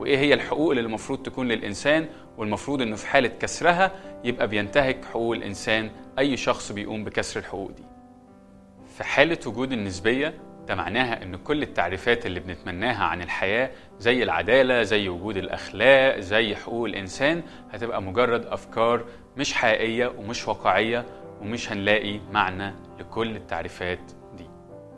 وإيه هي الحقوق اللي المفروض تكون للإنسان، والمفروض إنه في حالة كسرها يبقى بينتهك حقوق الإنسان أي شخص بيقوم بكسر الحقوق دي. في حالة وجود النسبية ده معناها إن كل التعريفات اللي بنتمناها عن الحياة زي العدالة، زي وجود الأخلاق، زي حقوق الإنسان، هتبقى مجرد أفكار مش حقيقية ومش واقعية، ومش هنلاقي معنى لكل التعريفات